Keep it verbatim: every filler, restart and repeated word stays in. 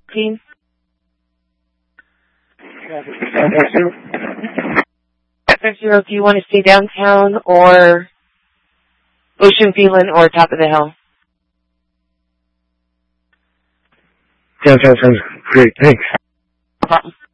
Team. Zero, do you want to stay downtown or Ocean Phelan or top of the hill? Downtown sounds great, thanks. No problem.